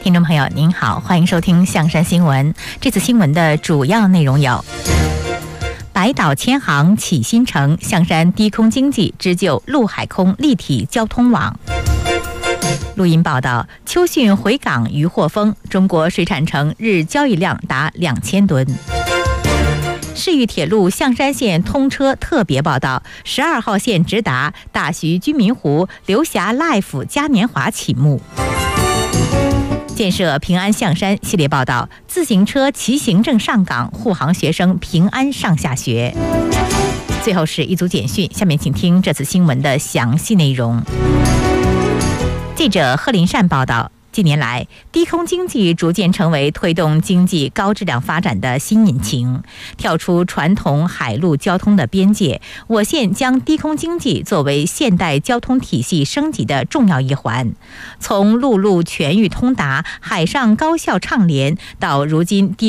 听众朋友您好，欢迎收听象山新闻。这次新闻的主要内容有：百岛千航启新城，象山低空经济织就陆海空立体交通网。录音报道：秋汛回港渔获丰，中国水产城日交易量达2000吨。市域铁路象山线通车特别报道：12号线直达大徐居民湖流霞 Life 嘉年华启幕。建设平安象山系列报道：自行车骑行证上岗，护航学生平安上下学。最后是一组简讯，下面请听这次新闻的详细内容。记者贺林善报道，近年来，低空经济逐渐成为推动经济高质量发展的新引擎。跳出传统海陆交通的边界，我县将低空经济作为现代交通体系升级的重要一环。从陆路全域通达、海上高效畅联，到如今低